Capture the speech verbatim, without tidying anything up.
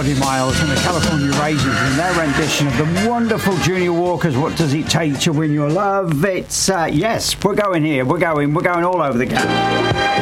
Harvey Miles and the California Raisins in their rendition of the wonderful Junior Walker's What Does It Take to Win Your Love. It's, uh, yes, we're going here, we're going, we're going all over the gap.